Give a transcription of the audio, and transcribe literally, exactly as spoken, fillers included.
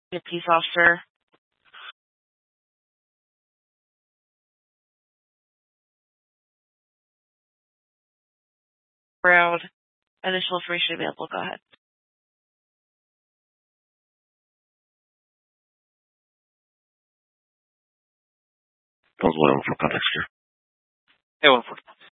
A peace officer. Around initial information available. Go ahead. That was one for context here. Hey, one for